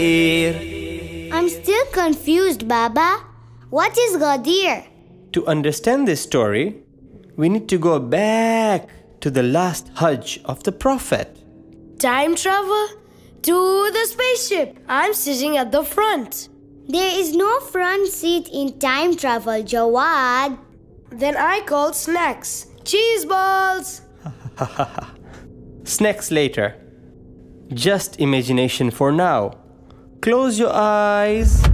I'm still confused, Baba. What is Ghadir? To understand this story, we need to go back to the last Hajj of the Prophet. Time travel? To the spaceship. I'm sitting at the front. There is no front seat in time travel, Jawad. Then I call snacks. Cheese balls. Snacks later. Just imagination for now. Close your eyes.